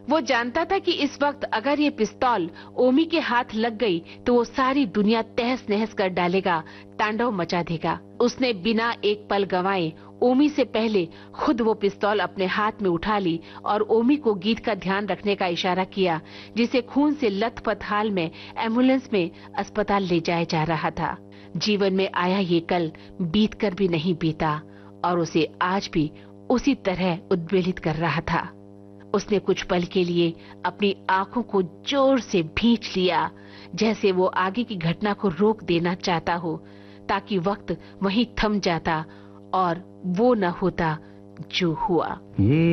वो जानता था कि इस वक्त अगर ये पिस्तौल ओमी के हाथ लग गई तो वो सारी दुनिया तहस नहस कर डालेगा, तांडव मचा देगा। उसने बिना एक पल गंवाए ओमी से पहले खुद वो पिस्तौल अपने हाथ में उठा ली और ओमी को गीत का ध्यान रखने का इशारा किया, जिसे खून से लथपथ हाल में एम्बुलेंस में अस्पताल ले जाया जा रहा था। जीवन में आया ये कल बीत कर भी नहीं बीता और उसे आज भी उसी तरह उद्वेलित कर रहा था। उसने कुछ पल के लिए अपनी आंखों को जोर से भींच लिया, जैसे वो आगे की घटना को रोक देना चाहता हो, ताकि वक्त वहीं थम जाता और वो न होता जो हुआ।